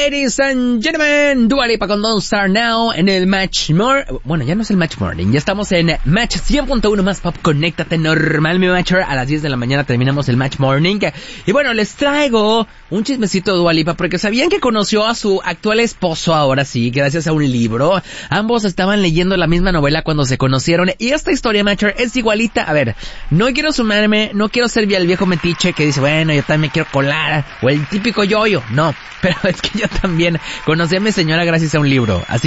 Ladies and gentlemen, Dua Lipa con Don't Start Now en el Match Bueno, ya no es el Match Morning, ya estamos en Match 100.1 más pop. Conéctate normal, mi Matcher. A las 10 de la mañana terminamos el Match Morning. Y bueno, les traigo un chismecito de Dua Lipa, porque sabían que conoció a su actual esposo ahora sí, gracias a un libro. Ambos estaban leyendo la misma novela cuando se conocieron. Y esta historia, Matcher, es igualita. A ver, no quiero sumarme, no quiero ser el viejo metiche que dice, bueno, yo también me quiero colar, o el típico yoyo. No, pero es que yo también conocí a mi señora gracias a un libro. Así